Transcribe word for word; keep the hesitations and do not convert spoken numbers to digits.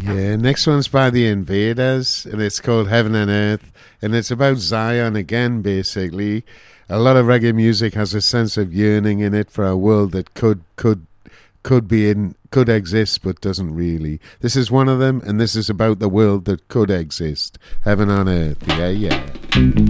Yeah, next one's by the Invaders, and it's called Heaven and Earth, and it's about Zion again, basically. A lot of reggae music has a sense of yearning in it for a world that could could could be in could exist but doesn't really. This is one of them, and this is about the world that could exist. Heaven on Earth, yeah, yeah.